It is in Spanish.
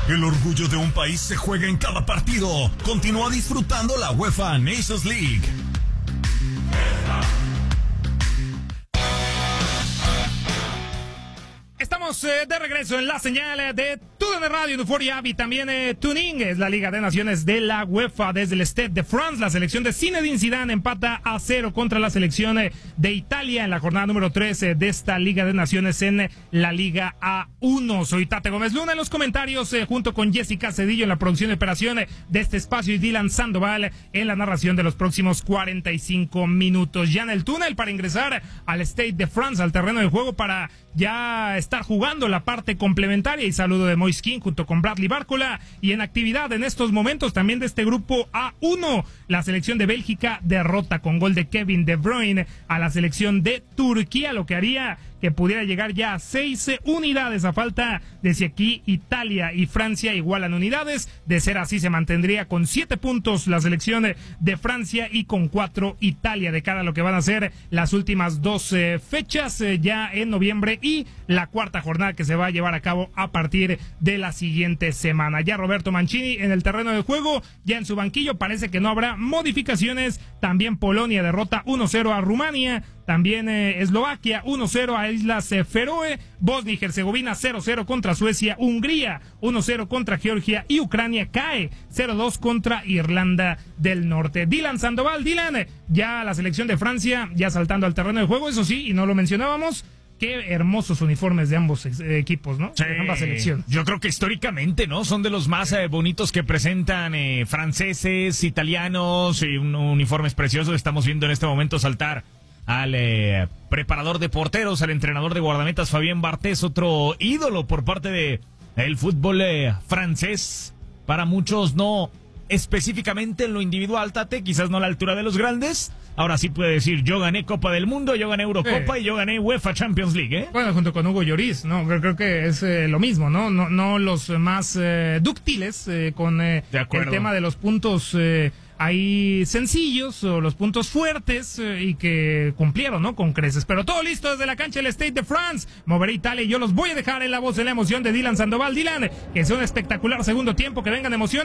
El orgullo de un país se juega en cada partido. Continúa disfrutando la UEFA Nations League. Estamos de regreso en la señal de TUDN Radio, Euphoria App y también TuneIn. Es la Liga de Naciones de la UEFA desde el Stade de France. La selección de Zinedine Zidane empata a 0 contra la selección de Italia en la jornada número 13 de esta Liga de Naciones en la Liga A1. Soy Tate Gómez Luna en los comentarios, junto con Jessica Cedillo en la producción de operación de este espacio y Dylan Sandoval en la narración de los próximos 45 minutos. Ya en el túnel para ingresar al Stade de France, al terreno de juego, para ya estar jugando la parte complementaria, y saludo de Moise Kean junto con Bradley Bárcola. Y en actividad en estos momentos también de este grupo A1, la selección de Bélgica derrota con gol de Kevin De Bruyne a la selección de Turquía, lo que haría que pudiera llegar ya a 6 unidades a falta de si aquí Italia y Francia igualan unidades. De ser así, se mantendría con 7 puntos la selección de Francia y con 4 Italia de cara a lo que van a ser las últimas 2 fechas ya en noviembre y la cuarta jornada que se va a llevar a cabo a partir de la siguiente semana. Ya Roberto Mancini en el terreno de juego, ya en su banquillo, parece que no habrá modificaciones. También Polonia derrota 1-0 a Rumania. También Eslovaquia 1-0 a Islas Feroe, Bosnia y Herzegovina 0-0 contra Suecia, Hungría 1-0 contra Georgia y Ucrania cae 0-2 contra Irlanda del Norte. Dylan Sandoval, Dylan, ya la selección de Francia ya saltando al terreno de juego, eso sí, y no lo mencionábamos, qué hermosos uniformes de ambos equipos, ¿no? Sí, de ambas selecciones. Yo creo que históricamente, ¿no? Son de los más bonitos que presentan franceses, italianos, y uniformes preciosos. Estamos viendo en este momento saltar al preparador de porteros, al entrenador de guardametas Fabien Barthez, otro ídolo por parte de el fútbol francés. Para muchos no específicamente en lo individual, Tate, quizás no a la altura de los grandes. Ahora sí puede decir, yo gané Copa del Mundo, yo gané Eurocopa y yo gané UEFA Champions League, ¿eh? Bueno, junto con Hugo Lloris, ¿no? Creo que es lo mismo, ¿no? No los más dúctiles con el tema de los puntos ahí sencillos o los puntos fuertes y que cumplieron, ¿no? Con creces. Pero todo listo desde la cancha del Stade de France. Moveré Italia y yo los voy a dejar en la voz de la emoción de Dylan Sandoval. Dylan, que sea un espectacular segundo tiempo, que vengan emociones.